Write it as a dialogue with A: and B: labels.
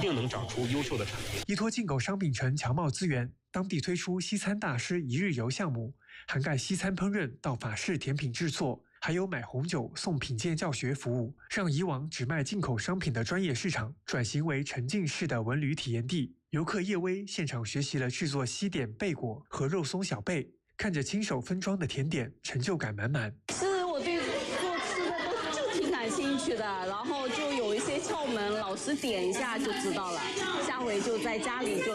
A: 定能长出优秀的产品。
B: 依托进口商品城强贸资源，当地推出西餐大师一日游项目，涵盖西餐烹饪到法式甜品制作，还有买红酒送品鉴教学服务，让以往只卖进口商品的专业市场转型为沉浸式的文旅体验地。游客叶薇现场学习了制作西点贝果和肉松小贝，看着亲手分装的甜点，成就感满满。
C: 是我对做吃的就挺感兴趣的，然后就有一些窍门，老师点一下就知道了，下回就在家里就